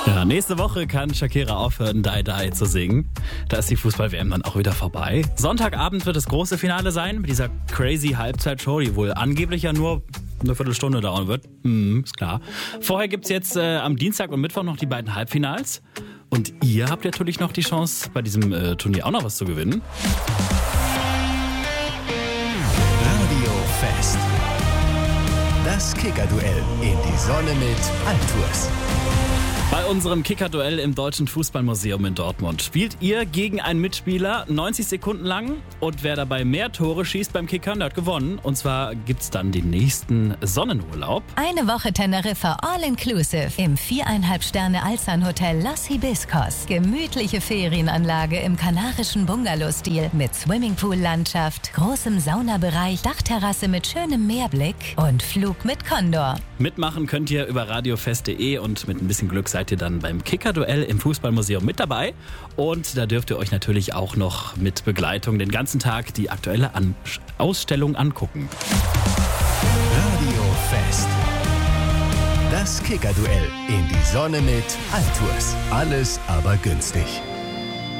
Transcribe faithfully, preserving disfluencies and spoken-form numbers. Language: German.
Ja, nächste Woche kann Shakira aufhören, Die Die zu singen. Da ist die Fußball-W M dann auch wieder vorbei. Sonntagabend wird das große Finale sein mit dieser crazy Halbzeitshow, die wohl angeblich ja nur eine Viertelstunde dauern wird. Hm, ist klar. Vorher gibt's jetzt äh, am Dienstag und Mittwoch noch die beiden Halbfinals. Und ihr habt natürlich noch die Chance, bei diesem äh, Turnier auch noch was zu gewinnen. Radio Fest. Das Kicker-Duell in die Sonne mit Altours. Bei unserem Kicker-Duell im Deutschen Fußballmuseum in Dortmund spielt ihr gegen einen Mitspieler neunzig Sekunden lang und wer dabei mehr Tore schießt beim Kickern, der hat gewonnen. Und zwar gibt's dann den nächsten Sonnenurlaub. Eine Woche Teneriffa All-Inclusive im viereinhalb Sterne Alzan Hotel Los Hibiscos. Gemütliche Ferienanlage im kanarischen Bungalow-Stil mit Swimmingpool-Landschaft, großem Saunabereich, Dachterrasse mit schönem Meerblick und Flug mit Condor. Mitmachen könnt ihr über radiofest punkt de und mit ein bisschen Glück seid ihr dann beim Kicker-Duell im Fußballmuseum mit dabei. Und da dürft ihr euch natürlich auch noch mit Begleitung den ganzen Tag die aktuelle An- Ausstellung angucken. Radio Fest. Das Kicker-Duell in die Sonne mit Altours. Alles aber günstig.